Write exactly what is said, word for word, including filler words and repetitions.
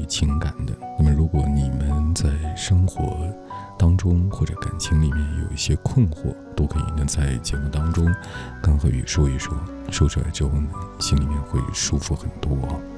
情感的。那么如果你们在生活当中或者感情里面有一些困惑，都可以呢在节目当中跟何宇说一说，说出来之后呢，心里面会舒服很多。